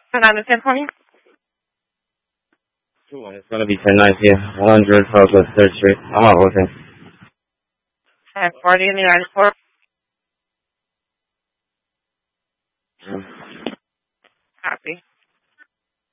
Can I understand for me? 2-1, it's going to be 10-9 here. 100 Southwest 3rd Street. I'm out working. 1040 in the United States.